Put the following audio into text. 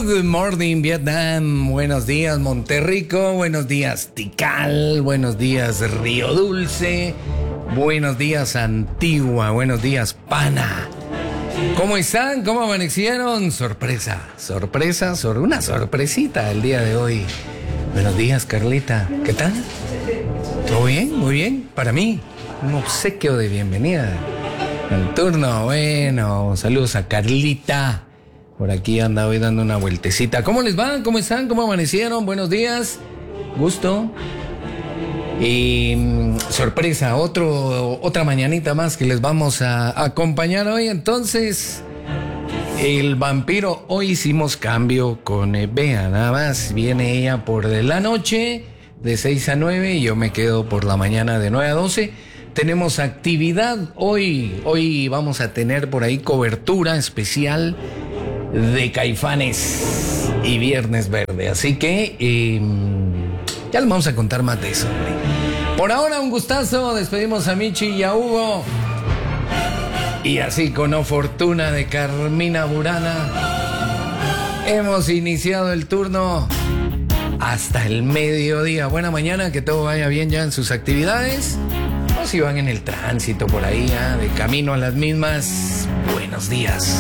Good morning, Vietnam. Buenos días, Monterrico. Buenos días, Tikal. Buenos días, Río Dulce. Buenos días, Antigua. Buenos días, Pana. ¿Cómo están? ¿Cómo amanecieron? Una sorpresita el día de hoy. Buenos días, Carlita. ¿Qué tal? ¿Todo bien? Muy bien. Para mí, un obsequio de bienvenida. El turno, bueno. Saludos a Carlita. Por aquí anda hoy dando una vueltecita. ¿Cómo les va? ¿Cómo están? ¿Cómo amanecieron? Buenos días. Gusto. Y sorpresa, otra mañanita más que les vamos a acompañar hoy. Entonces, el vampiro, hoy hicimos cambio con Bea. Nada más viene ella por la noche de 6 a 9 y yo me quedo por la mañana de 9 a 12. Tenemos actividad hoy vamos a tener por ahí cobertura especial de Caifanes y Viernes Verde, así que ya les vamos a contar más de eso. Por ahora un gustazo, despedimos a Michi y a Hugo y así con O Fortuna de Carmina Burana hemos iniciado el turno hasta el mediodía. Buena mañana, que todo vaya bien ya en sus actividades o si van en el tránsito por ahí de camino a las mismas. Buenos días.